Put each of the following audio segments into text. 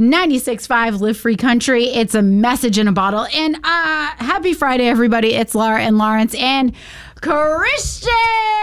96.5 Live Free Country. It's a message in a bottle. And happy Friday, everybody. It's Laura and Lawrence and Christian.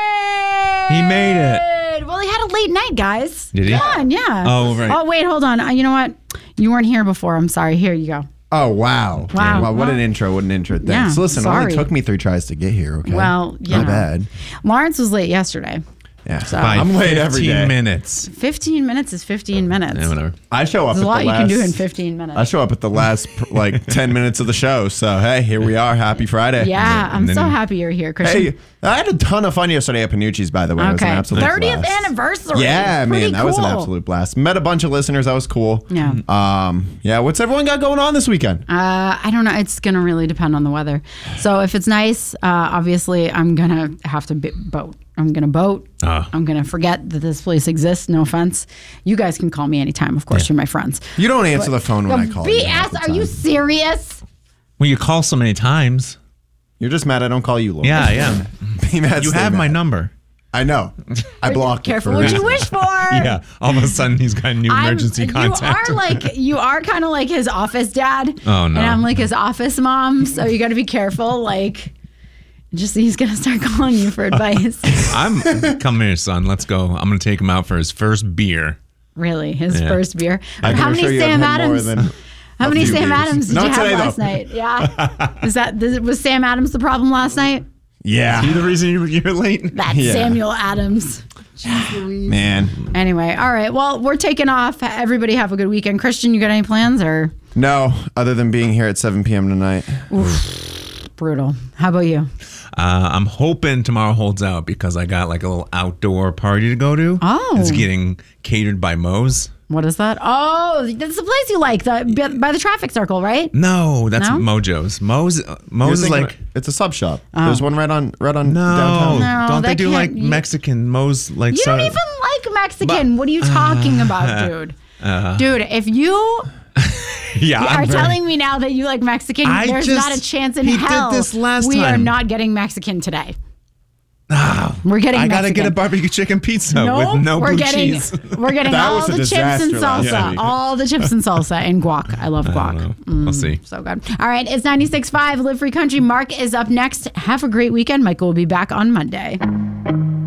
He made it. Well, he had a late night, guys. Did he? Come on, yeah. Oh, right. Oh, wait, hold on. You know what? You weren't here before. I'm sorry. Here you go. Oh, wow. Wow. Well, what an intro. What an intro. Thanks. Yeah, Listen, it sorry. only took me 3 tries to get here, okay? Well, yeah. Not bad. Lawrence was late yesterday. Yeah. So- By I'm late every 15 day. minutes. 15 minutes is 15 minutes. Yeah, whatever. I show up There's at a lot the you last... can do in 15 minutes. I show up at the last, 10 minutes of the show. So, hey, here we are. Happy Friday. Yeah, I'm then- so happy you're here, Christian. Hey, I had a ton of fun yesterday at Panucci's, by the way. It was an Okay. absolute 30th blast. anniversary. Yeah, Pretty man, that was an cool. absolute blast. Met a bunch of listeners. That was cool. Yeah. Yeah, what's everyone got going on this weekend? I don't know. It's going to really depend on the weather. So if it's nice, obviously I'm going to have to boat. I'm going to boat. I'm going to forget that this place exists. No offense. You guys can call me anytime. Of course, you're my friends. You don't answer the phone when I call you. BS, are you serious? Well, you call so many times. You're just mad I don't call you, Laura. Yeah, yeah. Be mad, You stay have mad. my number. I know. I blocked it Careful for a what you reason. wish for. Yeah. All of a sudden, he's got new emergency contact. You are kind of like his office dad. Oh, no. And I'm like his office mom. So you got to be careful. Like, just he's going to start calling you for advice. Come here, son. Let's go. I'm going to take him out for his first beer. Really? His Yeah. first beer? I can How assure many you I've Sam had more Adams? than How a many few Sam beers. Adams did Not you have today, last though. night? Yeah. Was Sam Adams the problem last night? Yeah. You the reason you're late? That's Yeah. Samuel Adams. Jeez Louise. Man. Anyway, all right. Well, we're taking off. Everybody have a good weekend. Christian, you got any plans or No, other than being here at 7 p.m. tonight. brutal? How about you? I'm hoping tomorrow holds out because I got like a little outdoor party to go to. Oh. It's getting catered by Moe's. What is that? Oh, that's the place you like, by the traffic circle, right? No, that's No? Mojo's. Moe's You're is thinking like... it's a sub shop. There's one right on No, downtown. No, don't they that do like can't- Mexican Moe's like You don't even like Mexican. What are you talking about, dude? Dude, if you yeah, are telling me now that you like Mexican, there's not a chance in he hell did this last we are time. not getting Mexican today. We're getting I gotta Mexican. get a barbecue chicken pizza with no we're blue getting cheese. we're getting That all was a the chips and disaster last salsa, week. all the chips and salsa and guac. I love guac. We'll see. So good. All right, it's 96.5 Live Free Country. Mark is up next. Have a great weekend. Michael will be back on Monday.